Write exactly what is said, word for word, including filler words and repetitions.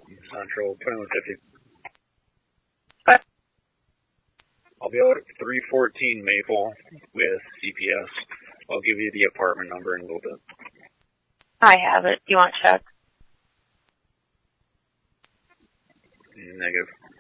Central, twenty-one fifty. What? I'll be out at three fourteen Maple with C P S. I'll give you the apartment number in a little bit. I have it. You want to check? Negative.